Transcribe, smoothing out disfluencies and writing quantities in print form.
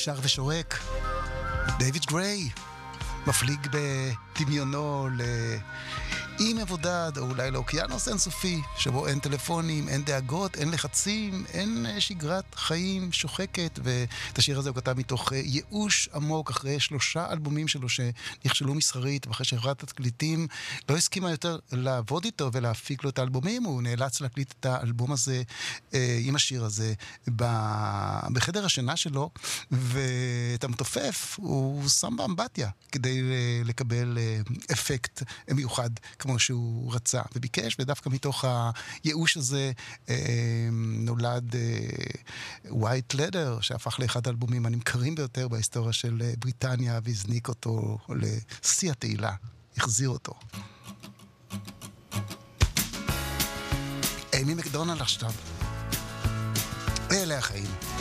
שר ושורק, דיוויד גריי, מפליג בדמיונו אי מבודד, או אולי לאוקיינוס אינסופי, שבו אין טלפונים, אין דאגות, אין לחצים, אין שגרת חיים שוחקת, ואת השיר הזה הוא כתב מתוך ייאוש עמוק, אחרי 3 אלבומים שלו שנכשלו מסחרית, ואחרי שחברת התקליטים לא הסכימה יותר לעבוד איתו ולהפיק לו את האלבומים, הוא נאלץ להקליט את האלבום הזה עם השיר הזה בחדר השינה שלו, ואת המתופף הוא שם באמבטיה כדי לקבל אפקט מיוחד כמו שהוא רצה וביקש, ודווקא מתוך הייאוש הזה נולד White Leather, שהפך לאחד האלבומים הנמכרים ביותר בהיסטוריה של בריטניה, והזניק אותו לשיא התהילה, החזיר אותו. אימי מקדונלד עכשיו. אלה החיים.